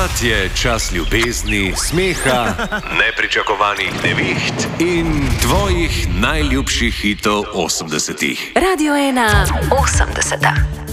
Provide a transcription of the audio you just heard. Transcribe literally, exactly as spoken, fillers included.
Pomlad je čas ljubezni, smeha, nepričakovanih neviht in tvojih najljubših hitov osemdesetih. Radio ena osemdeseta.